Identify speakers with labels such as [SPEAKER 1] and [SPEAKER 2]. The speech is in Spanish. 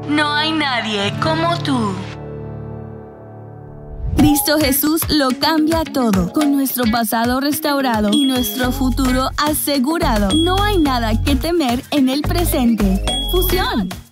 [SPEAKER 1] No hay nadie como tú.
[SPEAKER 2] Cristo Jesús lo cambia todo. Con nuestro pasado restaurado y nuestro futuro asegurado, no hay nada que temer en el presente. Fusión.